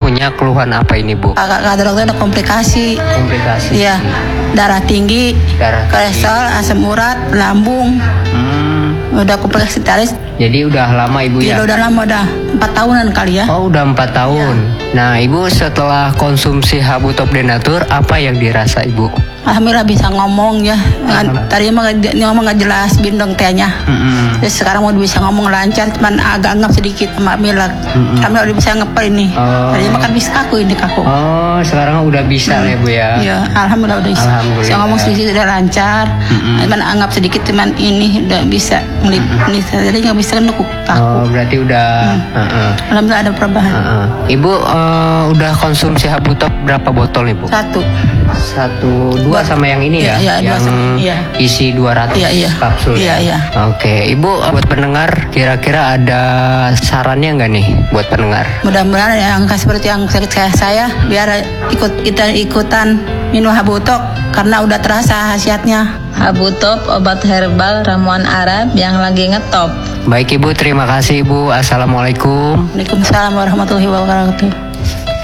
punya keluhan apa ini, Bu? Kata dokter ada komplikasi. Komplikasi. Iya, darah tinggi, kolesterol, asam urat, lambung. Udah komplikasi taris. Jadi udah lama Ibu ya? Iya, udah lama, udah 4 tahunan kali ya. Oh, udah 4 tahun. Ya. Nah, Ibu setelah konsumsi Habutop Denatur, apa yang dirasa Ibu? Alhamdulillah bisa ngomong ya. Tadi mah ngomong nggak jelas bindong tehnya. Terus sekarang mau bisa ngomong lancar, cuman agak ngap sedikit sama Mila. Alhamdulillah udah bisa ngepel ini. Tadi mah kan bisa kaku ini kaku. Oh, sekarang udah bisa ya Bu ya? Iya, alhamdulillah udah bisa. Bisa ngomong sedikit udah lancar. Cuman anggap sedikit cuman ini udah bisa ngelip. Jadi nggak bisa nekuk kaku. Oh, berarti udah. Alhamdulillah ada perubahan. Ibu udah konsumsi Habutop berapa botol Ibu? 1. 2 sama yang ini ya? Iya, yang isi 200 kapsul. Iya. Oke, Ibu buat pendengar kira-kira ada sarannya nggak nih buat pendengar? Mudah-mudahan yang seperti yang saya biar ikutan minum Habutop karena udah terasa khasiatnya. Habutop obat herbal ramuan Arab yang lagi ngetop. Baik Ibu, terima kasih Ibu. Assalamualaikum. Waalaikumsalam warahmatullahi wabarakatuh.